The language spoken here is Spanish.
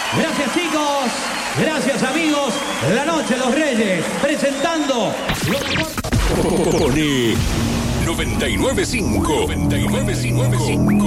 Gracias, chicos. Gracias, amigos. La Noche de los Reyes. Presentando lo mejor. Pone 99.5.